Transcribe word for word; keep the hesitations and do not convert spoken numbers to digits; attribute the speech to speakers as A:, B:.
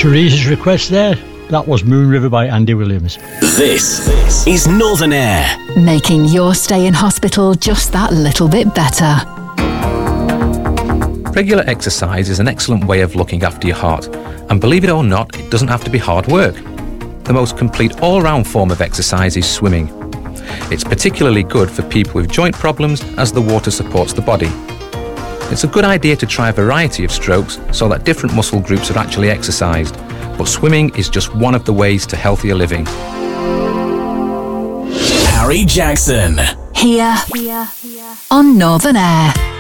A: Teresa's request there, that was Moon River by Andy Williams.
B: This, this is Northern Air.
C: Making your stay in hospital just that little bit better.
D: Regular exercise is an excellent way of looking after your heart. And believe it or not, it doesn't have to be hard work. The most complete all-round form of exercise is swimming. It's particularly good for people with joint problems as the water supports the body. It's a good idea to try a variety of strokes so that different muscle groups are actually exercised, but swimming is just one of the ways to healthier living.
B: Harry Jackson.
C: Here, here, here. On Northern Air.